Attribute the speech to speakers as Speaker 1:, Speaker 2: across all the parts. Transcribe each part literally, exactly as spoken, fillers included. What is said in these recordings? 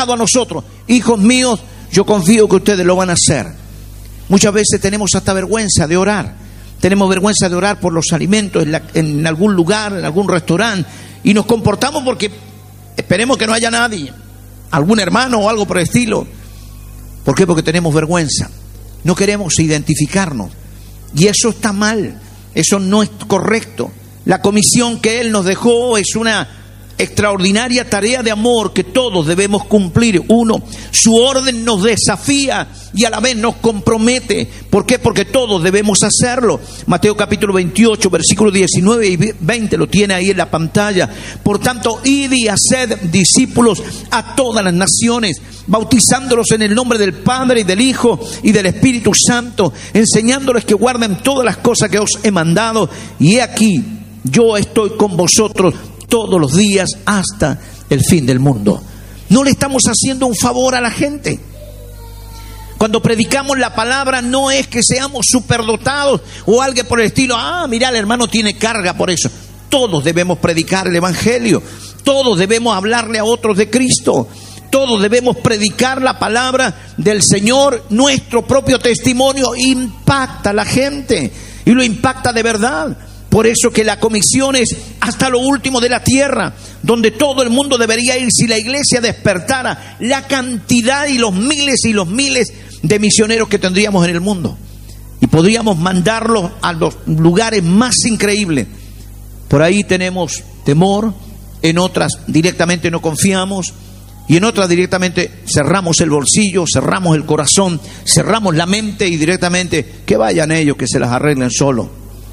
Speaker 1: dejado a nosotros. Hijos míos, yo confío que ustedes lo van a hacer. Muchas veces tenemos hasta vergüenza de orar. Tenemos vergüenza de orar por los alimentos en, la, en algún lugar, en algún restaurante. Y nos comportamos porque esperemos que no haya nadie, algún hermano o algo por el estilo. ¿Por qué? Porque tenemos vergüenza. No queremos identificarnos. Y eso está mal. Eso no es correcto. La comisión que Él nos dejó es una extraordinaria tarea de amor que todos debemos cumplir. Uno, su orden nos desafía y a la vez nos compromete. ¿Por qué? Porque todos debemos hacerlo. Mateo capítulo veintiocho, versículos diecinueve y veinte, lo tiene ahí en la pantalla. Por tanto, id y haced discípulos a todas las naciones, bautizándolos en el nombre del Padre y del Hijo y del Espíritu Santo, enseñándoles que guarden todas las cosas que os he mandado. Y he aquí, yo estoy con vosotros todos los días hasta el fin del mundo. No le estamos haciendo un favor a la gente. Cuando predicamos la palabra no es que seamos superdotados o algo por el estilo. Ah, mira, el hermano tiene carga por eso. Todos debemos predicar el evangelio. Todos debemos hablarle a otros de Cristo. Todos debemos predicar la palabra del Señor. Nuestro propio testimonio impacta a la gente y lo impacta de verdad. Por eso que la comisión es hasta lo último de la tierra, donde todo el mundo debería ir. Si la iglesia despertara la cantidad y los miles y los miles de misioneros que tendríamos en el mundo, y podríamos mandarlos a los lugares más increíbles. Por ahí tenemos temor, en otras directamente no confiamos, y en otras directamente cerramos el bolsillo, cerramos el corazón, cerramos la mente y directamente que vayan ellos, que se las arreglen solos.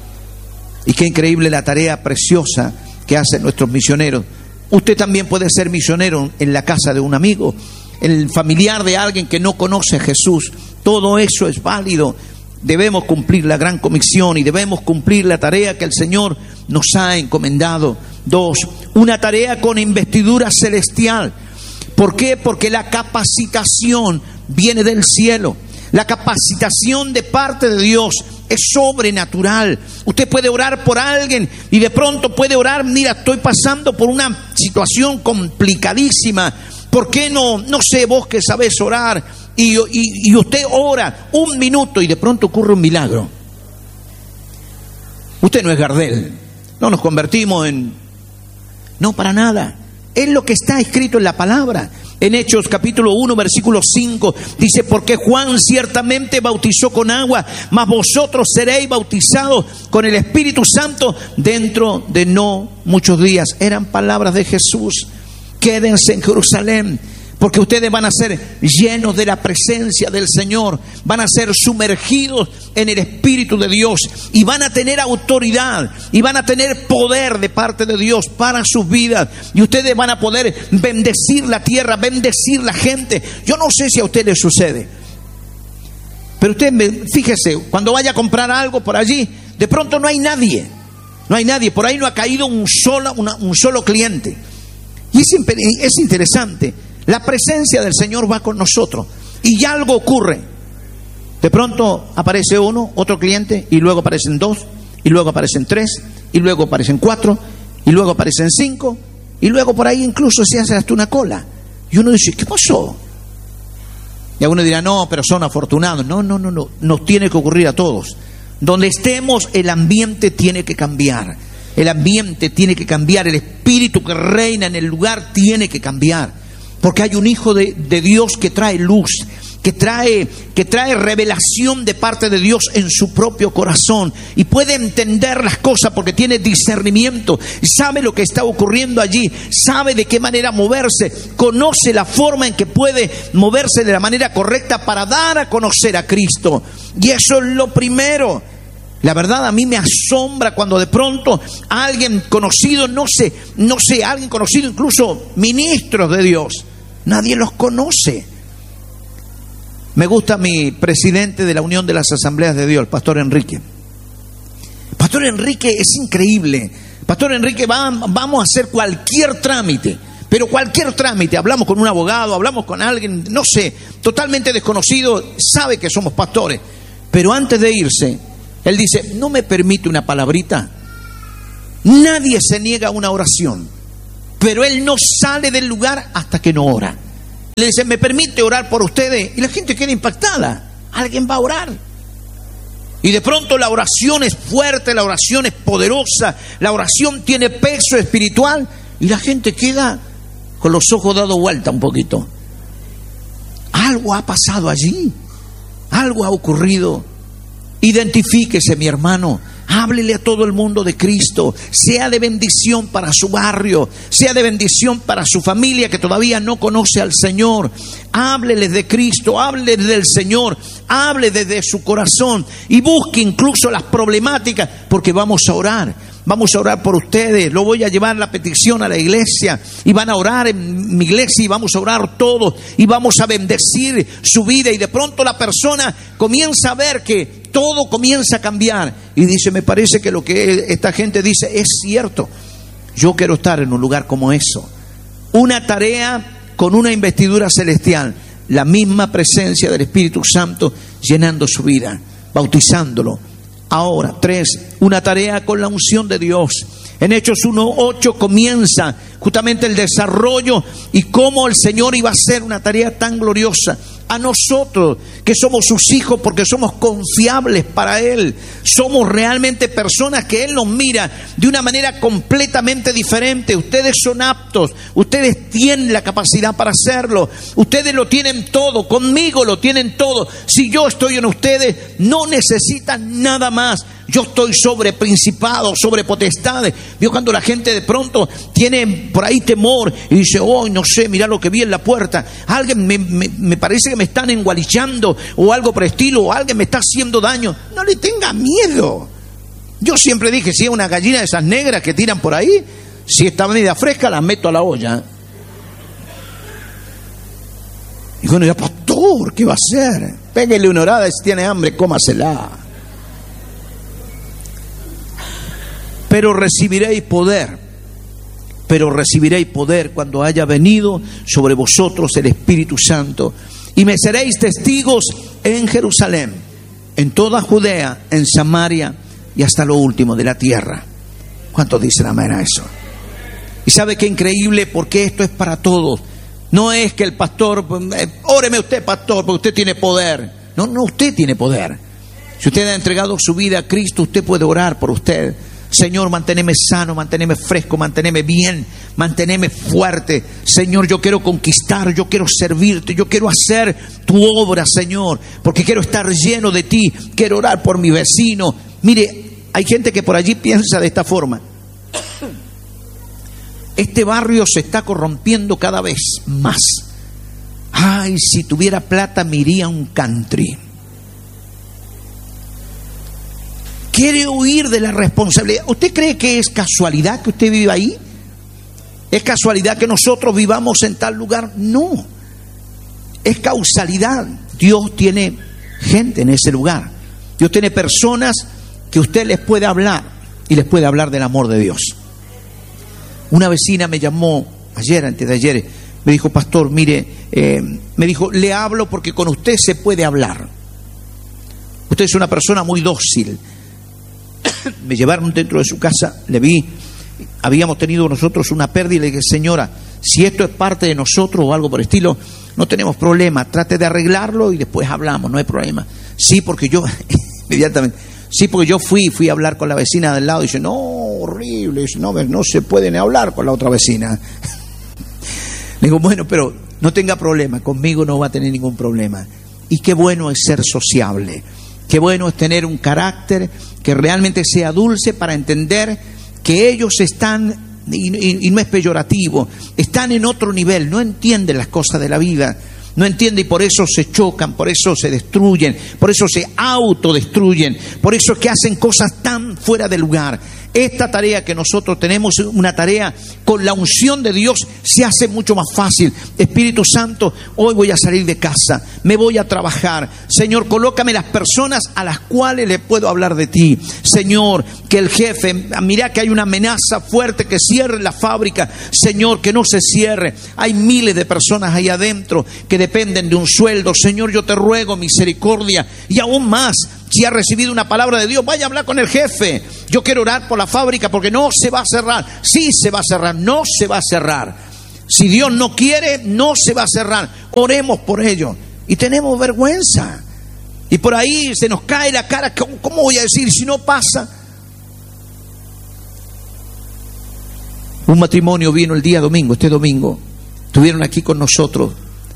Speaker 1: Y qué increíble la tarea preciosa que hacen nuestros misioneros. Usted también puede ser misionero en la casa de un amigo, el familiar de alguien que no conoce a Jesús. Todo eso es válido. Debemos cumplir la gran comisión y debemos cumplir la tarea que el Señor nos ha encomendado. Dos, una tarea con investidura celestial. ¿Por qué? Porque la capacitación viene del cielo. La capacitación de parte de Dios es sobrenatural. Usted puede orar por alguien y de pronto puede orar: mira, estoy pasando por una situación complicadísima. ¿Por qué no, no sé, vos que sabés orar? Y, y, y usted ora un minuto y de pronto ocurre un milagro. Usted no es Gardel. No nos convertimos en... No, para nada. Es lo que está escrito en la palabra. En Hechos capítulo uno, versículo cinco, dice: porque Juan ciertamente bautizó con agua, mas vosotros seréis bautizados con el Espíritu Santo dentro de no muchos días. Eran palabras de Jesús. Quédense en Jerusalén, porque ustedes van a ser llenos de la presencia del Señor, van a ser sumergidos en el Espíritu de Dios y van a tener autoridad y van a tener poder de parte de Dios para sus vidas. Y ustedes van a poder bendecir la tierra, bendecir la gente. Yo no sé si a usted le sucede, pero usted, fíjese, cuando vaya a comprar algo por allí, de pronto no hay nadie, no hay nadie, por ahí no ha caído un solo, una, un solo cliente. Y es, es interesante. La presencia del Señor va con nosotros y ya algo ocurre. De pronto aparece uno, otro cliente, y luego aparecen dos, y luego aparecen tres, y luego aparecen cuatro, y luego aparecen cinco, y luego por ahí incluso se hace hasta una cola. Y uno dice: ¿qué pasó? Y alguno dirá: no, pero son afortunados. No, no, no, no. Nos tiene que ocurrir a todos. Donde estemos, el ambiente tiene que cambiar. El ambiente tiene que cambiar. El espíritu que reina en el lugar tiene que cambiar. Porque hay un hijo de, de Dios que trae luz, que trae, que trae revelación de parte de Dios en su propio corazón. Y puede entender las cosas porque tiene discernimiento. Sabe lo que está ocurriendo allí. Sabe de qué manera moverse. Conoce la forma en que puede moverse de la manera correcta para dar a conocer a Cristo. Y eso es lo primero. La verdad, a mí me asombra cuando de pronto alguien conocido, no sé, no sé, alguien conocido, incluso ministros de Dios, nadie los conoce. Me gusta mi presidente de la Unión de las Asambleas de Dios, el pastor Enrique. Pastor Enrique es increíble. Pastor Enrique, va, vamos a hacer cualquier trámite, pero cualquier trámite. Hablamos con un abogado, hablamos con alguien, no sé, totalmente desconocido, sabe que somos pastores, pero antes de irse, él dice: no me permite una palabrita. Nadie se niega a una oración, pero él no sale del lugar hasta que no ora. le dice, ¿me permite orar por ustedes? Y la gente queda impactada. Alguien va a orar. Y de pronto la oración es fuerte, la oración es poderosa, la oración tiene peso espiritual y la gente queda con los ojos dados vuelta un poquito. Algo ha pasado allí, algo ha ocurrido. Identifíquese, mi hermano, háblele a todo el mundo de Cristo, sea de bendición para su barrio, sea de bendición para su familia que todavía no conoce al Señor. Hábleles de Cristo, hábleles del Señor, hable desde su corazón y busque incluso las problemáticas, porque vamos a orar. Vamos a orar por ustedes, lo voy a llevar la petición a la iglesia y van a orar en mi iglesia y vamos a orar todos y vamos a bendecir su vida. Y de pronto la persona comienza a ver que todo comienza a cambiar y dice, me parece que lo que esta gente dice es cierto. Yo quiero estar en un lugar como eso. Una tarea con una investidura celestial, la misma presencia del Espíritu Santo llenando su vida, bautizándolo. Ahora, tres, una tarea con la unción de Dios. En Hechos uno ocho comienza justamente el desarrollo y cómo el Señor iba a hacer una tarea tan gloriosa. A nosotros, que somos sus hijos porque somos confiables para Él. Somos realmente personas que Él nos mira de una manera completamente diferente. Ustedes son aptos, ustedes tienen la capacidad para hacerlo. Ustedes lo tienen todo, conmigo lo tienen todo. Si yo estoy en ustedes, no necesitan nada más. Yo estoy sobre principados, sobre potestades. Vio cuando la gente de pronto tiene por ahí temor y dice, oh, no sé, mira lo que vi en la puerta. Alguien me, me, me parece que me están engualichando o algo por el estilo, o alguien me está haciendo daño. No le tenga miedo. Yo siempre dije, si es una gallina de esas negras que tiran por ahí, si está media fresca, la meto a la olla. Y bueno, ya pastor, ¿qué va a hacer? Péguele una orada, si tiene hambre, cómasela. Pero recibiréis poder, pero recibiréis poder cuando haya venido sobre vosotros el Espíritu Santo. Y me seréis testigos en Jerusalén, en toda Judea, en Samaria y hasta lo último de la tierra. ¿Cuántos dicen amén a eso? Y sabe qué increíble, porque esto es para todos. No es que el pastor, eh, óreme usted, pastor, porque usted tiene poder. No, no, usted tiene poder. Si usted ha entregado su vida a Cristo, usted puede orar por usted. Señor, manténeme sano, manténeme fresco, manténeme bien, manténeme fuerte. Señor, yo quiero conquistar, yo quiero servirte, yo quiero hacer tu obra, Señor, porque quiero estar lleno de ti, quiero orar por mi vecino. Mire, hay gente que por allí piensa de esta forma: este barrio se está corrompiendo cada vez más. Ay, si tuviera plata me iría a un country. Quiere huir de la responsabilidad. ¿Usted cree que es casualidad que usted viva ahí? ¿Es casualidad que nosotros vivamos en tal lugar? No. Es causalidad. Dios tiene gente en ese lugar. Dios tiene personas que usted les puede hablar y les puede hablar del amor de Dios. Una vecina me llamó ayer, antes de ayer, me dijo, pastor, mire, eh, me dijo, le hablo porque con usted se puede hablar. Usted es una persona muy dócil. Me llevaron dentro de su casa, le vi, habíamos tenido nosotros una pérdida y le dije, señora, si esto es parte de nosotros o algo por el estilo, no tenemos problema, trate de arreglarlo y después hablamos, no hay problema. Sí, porque yo, inmediatamente, sí, porque yo fui, fui a hablar con la vecina del lado y dice, no, horrible, dice, no, no se puede ni hablar con la otra vecina. Le digo, bueno, pero no tenga problema, conmigo no va a tener ningún problema. Y qué bueno es ser sociable. Qué bueno es tener un carácter que realmente sea dulce para entender que ellos están, y, y, y no es peyorativo, están en otro nivel, no entienden las cosas de la vida, no entienden y por eso se chocan, por eso se destruyen, por eso se autodestruyen, por eso es que hacen cosas tan fuera de lugar. Esta tarea que nosotros tenemos, una tarea con la unción de Dios, se hace mucho más fácil. Espíritu Santo, hoy voy a salir de casa, me voy a trabajar. Señor, colócame las personas a las cuales le puedo hablar de ti. Señor, que el jefe, mira que hay una amenaza fuerte, que cierre la fábrica. Señor, que no se cierre. Hay miles de personas ahí adentro que dependen de un sueldo. Señor, yo te ruego misericordia. Y aún más, si ha recibido una palabra de Dios, vaya a hablar con el jefe. Yo quiero orar por la fábrica porque no se va a cerrar. Sí se va a cerrar, no se va a cerrar. Si Dios no quiere, no se va a cerrar. Oremos por ello. Y tenemos vergüenza. Y por ahí se nos cae la cara. ¿Cómo, cómo voy a decir si no pasa? Un matrimonio vino el día domingo, este domingo. Estuvieron aquí con nosotros.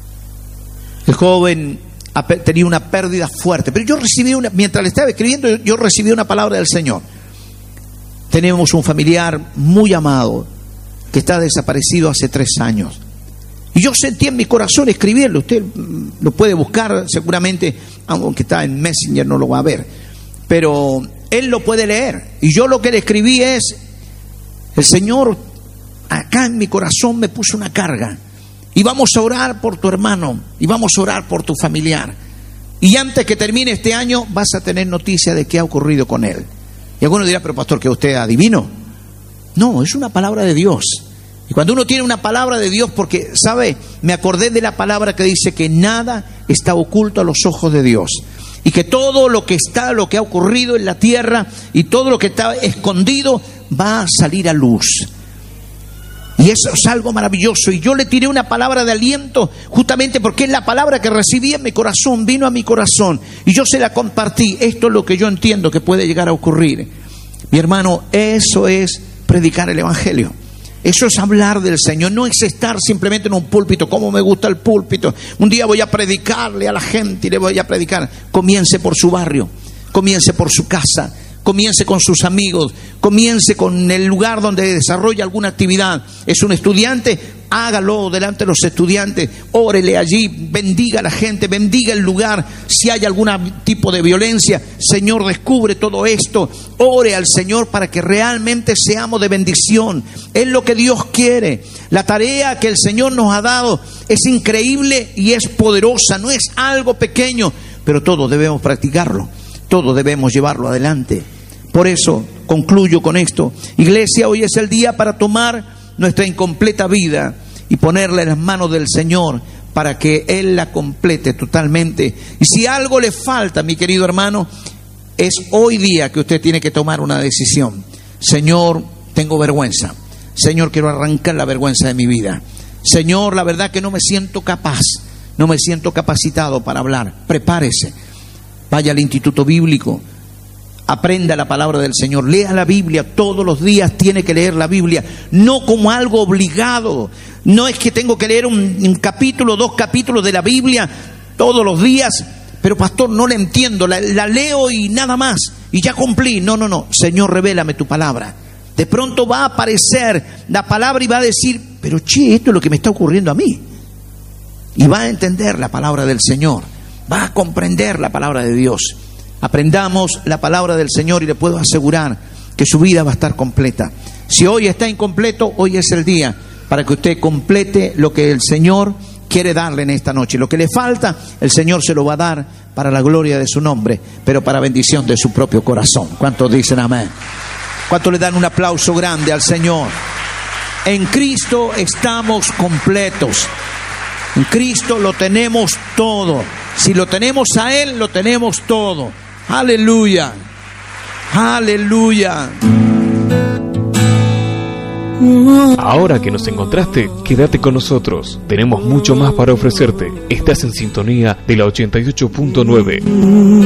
Speaker 1: El joven tenía una pérdida fuerte. Pero yo recibí una, mientras le estaba escribiendo, yo recibí una palabra del Señor. Tenemos un familiar muy amado que está desaparecido hace tres años. Y yo sentí en mi corazón escribirlo. Usted lo puede buscar seguramente, aunque está en Messenger no lo va a ver. Pero él lo puede leer. Y yo lo que le escribí es: el Señor acá en mi corazón me puso una carga. Y vamos a orar por tu hermano. Y vamos a orar por tu familiar. Y antes que termine este año vas a tener noticia de qué ha ocurrido con él. Y alguno dirá: pero pastor, ¿que usted adivino? No, es una palabra de Dios. Y cuando uno tiene una palabra de Dios, porque, ¿sabe? Me acordé de la palabra que dice que nada está oculto a los ojos de Dios. Y que todo lo que está, lo que ha ocurrido en la tierra y todo lo que está escondido va a salir a luz. Y eso es algo maravilloso. Y yo le tiré una palabra de aliento justamente porque es la palabra que recibí en mi corazón, vino a mi corazón. Y yo se la compartí. Esto es lo que yo entiendo que puede llegar a ocurrir. Mi hermano, eso es predicar el Evangelio. Eso es hablar del Señor, no es estar simplemente en un púlpito. Como me gusta el púlpito. Un día voy a predicarle a la gente y le voy a predicar. Comience por su barrio, comience por su casa, comience con sus amigos, comience con el lugar donde desarrolla alguna actividad. Es un estudiante, hágalo delante de los estudiantes, órele allí, bendiga a la gente, bendiga el lugar. Si hay algún tipo de violencia, Señor, descubre todo esto. Ore al Señor para que realmente seamos de bendición. Es lo que Dios quiere. La tarea que el Señor nos ha dado es increíble y es poderosa, no es algo pequeño, pero todos debemos practicarlo, todos debemos llevarlo adelante. Por eso concluyo con esto. Iglesia, hoy es el día para tomar nuestra incompleta vida y ponerla en las manos del Señor para que Él la complete totalmente. Y si algo le falta, mi querido hermano, es hoy día que usted tiene que tomar una decisión. Señor, tengo vergüenza. Señor, quiero arrancar la vergüenza de mi vida. Señor, la verdad que no me siento capaz, no me siento capacitado para hablar. Prepárese, vaya al instituto bíblico, aprenda la palabra del Señor, lea la Biblia, todos los días tiene que leer la Biblia, no como algo obligado. No es que tengo que leer un, un capítulo, dos capítulos de la Biblia todos los días, pero pastor, no la entiendo, la, la leo y nada más, y ya cumplí. No, no, no, Señor, revélame tu palabra. De pronto va a aparecer la palabra y va a decir: pero che, esto es lo que me está ocurriendo a mí. Y va a entender la palabra del Señor, va a comprender la palabra de Dios. Aprendamos la palabra del Señor y le puedo asegurar que su vida va a estar completa. Si hoy está incompleto, hoy es el día para que usted complete lo que el Señor quiere darle en esta noche. Lo que le falta, el Señor se lo va a dar para la gloria de su nombre, pero para bendición de su propio corazón. ¿Cuántos dicen amén? ¿Cuántos le dan un aplauso grande al Señor? En Cristo estamos completos. En Cristo lo tenemos todo. Si lo tenemos a Él, lo tenemos todo. Aleluya. Aleluya.
Speaker 2: Ahora que nos encontraste, quédate con nosotros. Tenemos mucho más para ofrecerte. Estás en sintonía de la ochenta y ocho punto nueve.